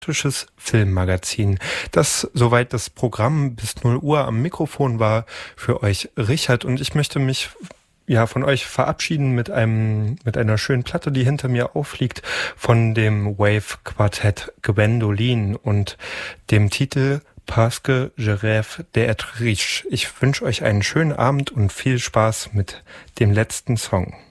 Filmmagazin. Das soweit das Programm bis 0 Uhr am Mikrofon war für euch Richard und ich möchte mich von euch verabschieden mit einer schönen Platte, die hinter mir aufliegt, von dem Wave Quartett Gwendoline und dem Titel Parce que je rêve d'être riche. Ich wünsche euch einen schönen Abend und viel Spaß mit dem letzten Song.